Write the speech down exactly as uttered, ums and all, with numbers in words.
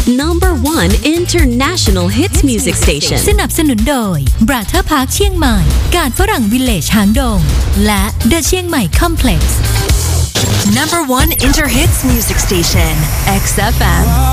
number one international hits music station สนับสนุนโดย Brother Park เชียงใหม่การฝรั่ง Village หางดงและ The เชียงใหม่ Complex number one inter hits music station X F M